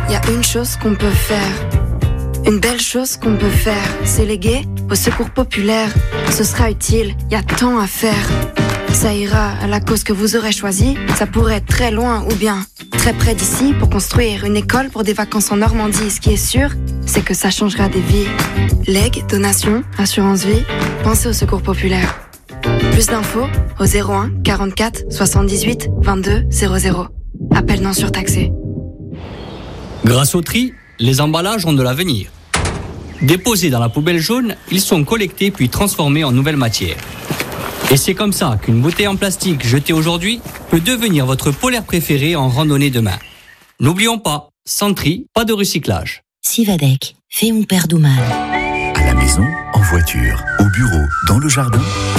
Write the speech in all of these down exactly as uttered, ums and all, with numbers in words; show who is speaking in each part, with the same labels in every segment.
Speaker 1: y a une chose qu'on peut faire. Une belle chose qu'on peut faire, c'est léguer au secours populaire. Ce sera utile, y a tant à faire. Ça ira à la cause que vous aurez choisie. Ça pourrait être très loin ou bien très près d'ici pour construire une école pour des vacances en Normandie. Ce qui est sûr, c'est que ça changera des vies. Legs, donations, assurance vie, pensez au secours populaire. Plus d'infos au zéro un quarante-quatre soixante-dix-huit vingt-deux zéro zéro. Appel non surtaxé.
Speaker 2: Grâce au tri, les emballages ont de l'avenir. Déposés dans la poubelle jaune, ils sont collectés puis transformés en nouvelle matière. Et c'est comme ça qu'une bouteille en plastique jetée aujourd'hui peut devenir votre polaire préféré en randonnée demain. N'oublions pas, sans tri, pas de recyclage.
Speaker 3: Sivadec, fais mon père du mal.
Speaker 4: À la maison, en voiture, au bureau, dans le jardin.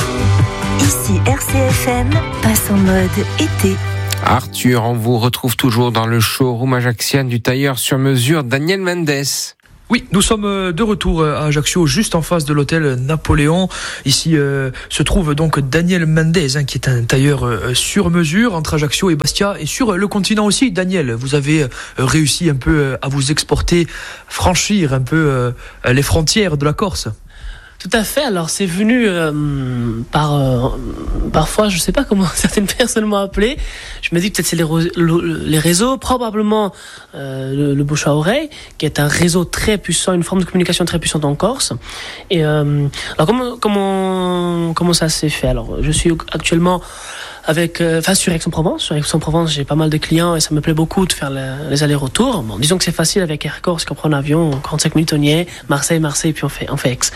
Speaker 3: Ici R C F M, passe en mode été.
Speaker 5: Arthur, on vous retrouve toujours dans le showroom ajaccien du tailleur sur mesure Daniel Mendes.
Speaker 6: Oui, nous sommes de retour à Ajaccio, juste en face de l'hôtel Napoléon. Ici euh, se trouve donc Daniel Mendes, hein, qui est un tailleur euh, sur mesure entre Ajaccio et Bastia. Et sur le continent aussi, Daniel, vous avez euh, réussi un peu euh, à vous exporter, franchir un peu euh, les frontières de la Corse.
Speaker 7: Tout à fait. Alors c'est venu euh, par euh, parfois, je sais pas comment certaines personnes m'ont appelé. Je me dis peut-être c'est les, les réseaux, probablement euh, le, le bouche à oreille, qui est un réseau très puissant, une forme de communication très puissante en Corse. Et euh, alors comment comment comment ça s'est fait? Alors je suis actuellement avec, euh, enfin sur Aix-en-Provence. Sur Aix-en-Provence, j'ai pas mal de clients et ça me plaît beaucoup de faire le, les allers-retours. Bon, disons que c'est facile avec Air Corse, qu'on prend un avion, quarante-cinq minutes on y est, Marseille, Marseille, puis on fait, on fait Aix.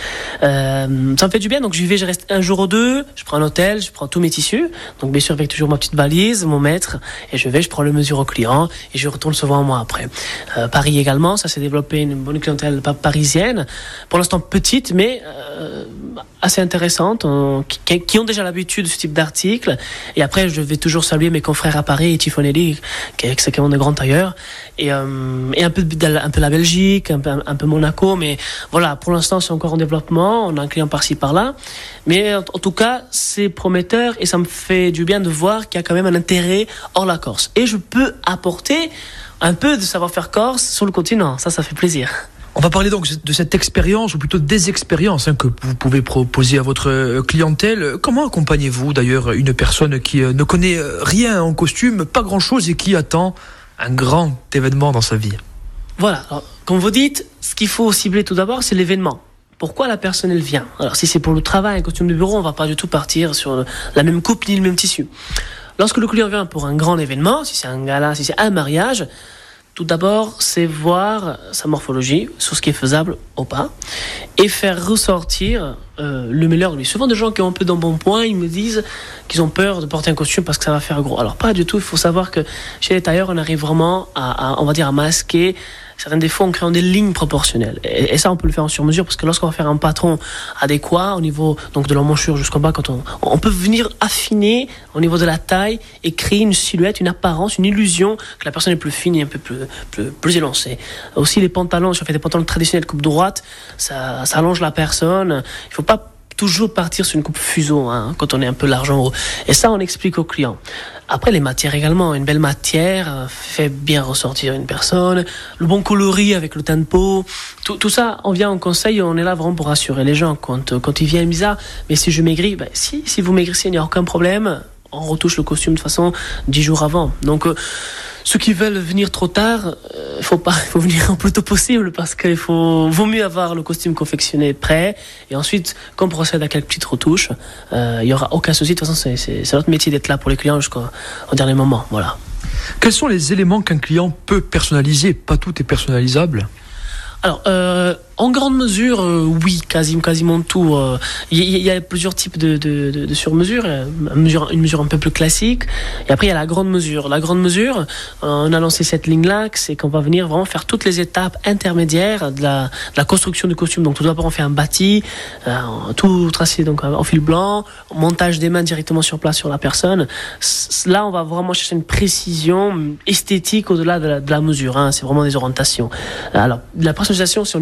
Speaker 7: Euh, ça me fait du bien, donc j'y vais, je reste un jour ou deux, je prends un hôtel, je prends tous mes tissus, donc bien sûr avec toujours ma petite valise, mon mètre, et je vais, je prends le mesure au client et je retourne souvent un mois après. Euh, Paris également, ça s'est développé une bonne clientèle parisienne, pour l'instant petite, mais euh, assez intéressante, on, qui, qui ont déjà l'habitude de ce type d'article. Et après, je vais toujours saluer mes confrères à Paris et Tifonelli, qui est extrêmement de grands tailleurs, et, euh, et un peu, un peu la Belgique, un peu, un peu Monaco, mais voilà, pour l'instant, c'est encore en développement. On a un client par-ci, par-là. Mais en, en tout cas, c'est prometteur et ça me fait du bien de voir qu'il y a quand même un intérêt hors la Corse. Et je peux apporter un peu de savoir-faire corse sur le continent. Ça, ça fait plaisir.
Speaker 6: On va parler donc de cette expérience, ou plutôt des expériences hein, que vous pouvez proposer à votre clientèle. Comment accompagnez-vous d'ailleurs une personne qui ne connaît rien en costume, pas grand-chose, et qui attend un grand événement dans sa vie?
Speaker 7: Voilà, alors, comme vous dites, ce qu'il faut cibler tout d'abord, c'est l'événement. Pourquoi la personne elle vient? Alors si c'est pour le travail, un costume de bureau, on va pas du tout partir sur la même coupe ni le même tissu. Lorsque le client vient pour un grand événement, si c'est un gala, si c'est un mariage, tout d'abord, c'est voir sa morphologie, sur ce qui est faisable ou pas, et faire ressortir euh, le meilleur de lui. Souvent, des gens qui ont un peu d'embonpoint, ils me disent qu'ils ont peur de porter un costume parce que ça va faire gros. Alors, pas du tout. Il faut savoir que chez les tailleurs, on arrive vraiment à, à on va dire, à masquer certains défauts en créant des lignes proportionnelles. Et, et ça, on peut le faire en sur-mesure parce que lorsqu'on va faire un patron adéquat au niveau donc de l'emmanchure jusqu'en bas, quand on, on peut venir affiner au niveau de la taille et créer une silhouette, une apparence, une illusion que la personne est plus fine et un peu plus, plus, plus élancée. Aussi, les pantalons, si on fait des pantalons traditionnels coupe droite, ça, ça allonge la personne. Il faut pas toujours partir sur une coupe fuseau hein, quand on est un peu large en haut. Et ça, on explique aux clients. Après, les matières également. Une belle matière fait bien ressortir une personne. Le bon coloris avec le teint de peau. Tout, tout ça, on vient en conseil. On est là vraiment pour rassurer les gens. Quand, quand ils viennent, ils me disent ah, mais si je maigris, ben, si, si vous maigrissez, il n'y a aucun problème. On retouche le costume de façon dix jours avant. Donc, euh, ceux qui veulent venir trop tard, il euh, faut pas, il faut venir le plus tôt possible parce qu'il faut, vaut mieux avoir le costume confectionné prêt et ensuite, quand on procède à quelques petites retouches, il euh, y aura aucun souci. De toute façon, c'est, c'est, c'est notre métier d'être là pour les clients jusqu'au au dernier moment. Voilà.
Speaker 6: Quels sont les éléments qu'un client peut personnaliser? Pas tout est personnalisable.
Speaker 7: Alors, euh, en grande mesure, euh, oui, quasiment, quasiment tout. Il euh, y, y a plusieurs types de, de, de, de sur-mesure. Une mesure, une mesure un peu plus classique. Et après, il y a la grande mesure. La grande mesure, euh, on a lancé cette ligne-là, c'est qu'on va venir vraiment faire toutes les étapes intermédiaires de la, de la construction du costume. Donc, tout d'abord, on fait un bâti, euh, tout tracé donc en fil blanc, montage des mains directement sur place sur la personne. Là, on va vraiment chercher une précision esthétique au-delà de la, de la mesure. Hein. C'est vraiment des orientations. Alors, la personnalisation, c'est au niveau des revers.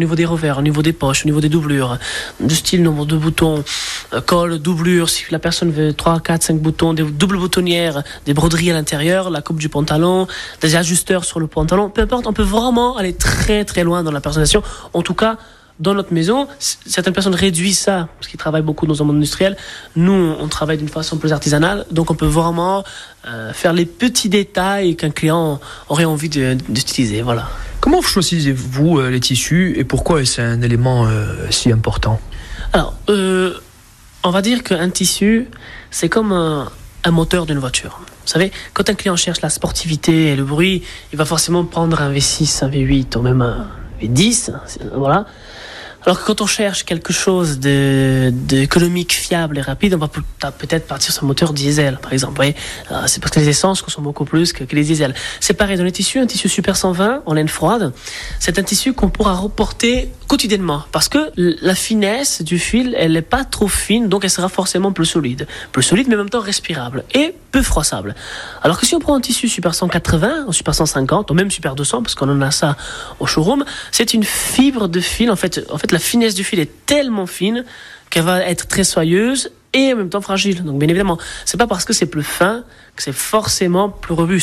Speaker 7: revers, au niveau des poches, au niveau des doublures, du style nombre de boutons, euh, col, doublure, si la personne veut trois, quatre, cinq boutons, des doubles boutonnières, des broderies à l'intérieur, la coupe du pantalon, des ajusteurs sur le pantalon, peu importe, on peut vraiment aller très très loin dans la personnalisation. En tout cas, dans notre maison, certaines personnes réduisent ça, parce qu'ils travaillent beaucoup dans un monde industriel. Nous, on travaille d'une façon plus artisanale, donc on peut vraiment euh, faire les petits détails qu'un client aurait envie de, d'utiliser. Voilà.
Speaker 6: Comment choisissez-vous euh, les tissus et pourquoi est-ce un élément euh, si important ?
Speaker 7: Alors, euh, on va dire qu'un tissu, c'est comme un, un moteur d'une voiture. Vous savez, quand un client cherche la sportivité et le bruit, il va forcément prendre un V six, un V huit ou même un V dix, voilà. Alors que quand on cherche quelque chose de, d'économique, fiable et rapide, on va peut-être partir sur un moteur diesel, par exemple. Vous voyez, c'est parce que les essences consomment beaucoup plus que, que les diesels. C'est pareil dans les tissus. Un tissu Super cent vingt en laine froide, c'est un tissu qu'on pourra reporter quotidiennement parce que la finesse du fil, elle n'est pas trop fine, donc elle sera forcément plus solide. Plus solide, mais en même temps respirable et peu froissable. Alors que si on prend un tissu Super cent quatre-vingts, ou Super cent cinquante, ou même Super deux cents, parce qu'on en a ça au showroom, c'est une fibre de fil. En fait, en fait, la finesse du fil est tellement fine qu'elle va être très soyeuse et en même temps fragile. Donc bien évidemment, c'est pas parce que c'est plus fin que c'est forcément plus robuste.